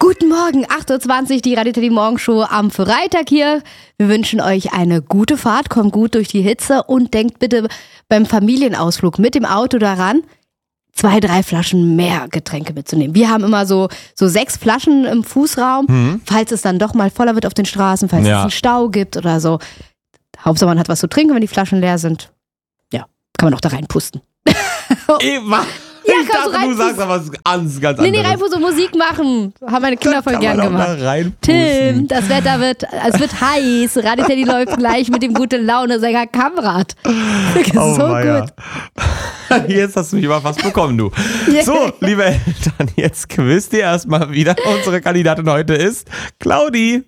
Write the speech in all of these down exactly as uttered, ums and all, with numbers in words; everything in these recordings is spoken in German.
Guten Morgen, acht Uhr zwanzig, die Radio Teddy Morgenshow am Freitag hier. Wir wünschen euch eine gute Fahrt, kommt gut durch die Hitze und denkt bitte beim Familienausflug mit dem Auto daran, zwei, drei Flaschen mehr Getränke mitzunehmen. Wir haben immer so, so sechs Flaschen im Fußraum, mhm. falls es dann doch mal voller wird auf den Straßen, falls ja. es einen Stau gibt oder so. Hauptsache man hat was zu trinken, wenn die Flaschen leer sind. Ja, kann man auch da reinpusten. Eva! Ja, ich dachte, du sagst aber was ganz, ganz nee, anderes. Nee, nee, reinpusten, so Musik machen. Haben meine Kinder voll gern gemacht. Da Tim, das Wetter wird, es wird heiß. Radio Teddy läuft gleich mit dem gute Laune-Sänger Kamrat. Oh so Maja. gut. Jetzt hast du mich aber fast bekommen, du. So, liebe Eltern, jetzt quizt ihr erstmal wieder. Unsere Kandidatin heute ist Claudi.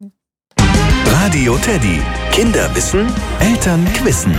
Radio Teddy. Kinder wissen, Eltern quizzen.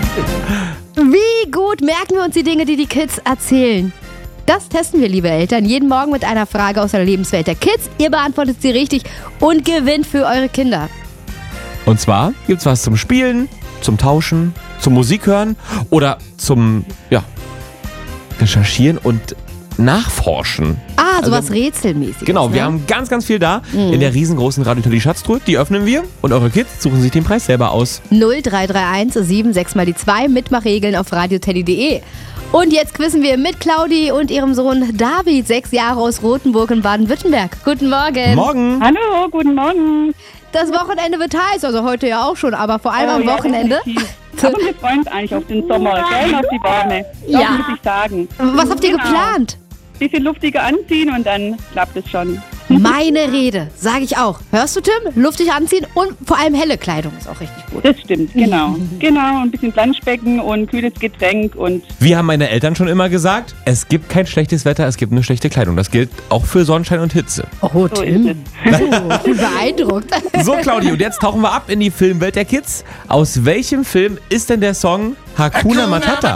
Wie gut merken wir uns die Dinge, die die Kids erzählen? Das testen wir, liebe Eltern, jeden Morgen mit einer Frage aus der Lebenswelt der Kids. Ihr beantwortet sie richtig und gewinnt für eure Kinder. Und zwar gibt's was zum Spielen, zum Tauschen, zum Musik hören oder zum, ja, Recherchieren und Nachforschen. Ah, sowas also, Rätselmäßiges. Genau, ne? wir haben ganz, ganz viel da mhm. in der riesengroßen Radio Teddy Schatztruhe. Die öffnen wir und eure Kids suchen sich den Preis selber aus. null drei drei eins sieben sechs mal die zwei, Mitmachregeln auf radioteddy punkt de. Und jetzt quizzen wir mit Claudi und ihrem Sohn David, sechs Jahre aus Rothenburg in Baden-Württemberg. Guten Morgen. Morgen. Hallo, guten Morgen. Das Wochenende wird heiß, also heute ja auch schon, aber vor allem oh, am ja, Wochenende. Aber wir freuen uns eigentlich auf den Sommer, gell, auf die Wärme. Das Ja. muss ich sagen. Was habt ihr Genau. geplant? Bisschen luftiger anziehen und dann klappt es schon. Meine Rede, sage ich auch. Hörst du, Tim? Luftig anziehen und vor allem helle Kleidung ist auch richtig gut. Das stimmt, genau. Genau, ein bisschen Planschbecken und kühles Getränk und... Wie haben meine Eltern schon immer gesagt, es gibt kein schlechtes Wetter, es gibt nur schlechte Kleidung. Das gilt auch für Sonnenschein und Hitze. Oh, So Tim. ist Oh, ich bin beeindruckt. So, Claudi, und jetzt tauchen wir ab in die Filmwelt der Kids. Aus welchem Film ist denn der Song Hakuna Matata?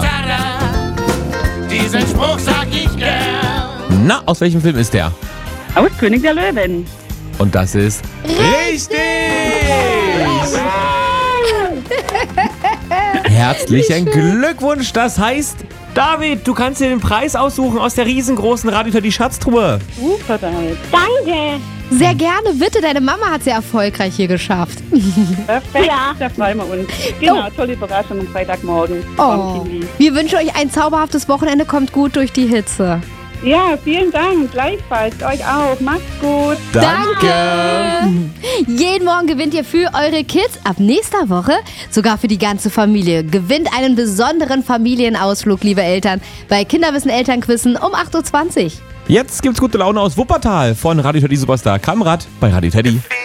Diesen Spruch sag ich gern. Na, aus welchem Film ist der? Aus König der Löwen. Und das ist richtig! Herzlichen Glückwunsch, das heißt, David, du kannst dir den Preis aussuchen aus der riesengroßen Radio Teddy Schatztruhe. Super, David. Danke. Sehr gerne, bitte. Deine Mama hat es ja erfolgreich hier geschafft. Perfekt, Ja. da freuen wir uns. Genau, tolle Überraschung am Freitagmorgen. Oh. vom Kindi. Wir wünschen euch ein zauberhaftes Wochenende. Kommt gut durch die Hitze. Ja, vielen Dank. Gleichfalls. Euch auch. Macht's gut. Danke. Jeden Morgen gewinnt ihr für eure Kids. Ab nächster Woche sogar für die ganze Familie. Gewinnt einen besonderen Familienausflug, liebe Eltern, bei Kinderwissen Elternquizzen um acht Uhr zwanzig. Jetzt gibt's gute Laune aus Wuppertal von Radio Teddy Superstar Kamrat bei Radio Teddy.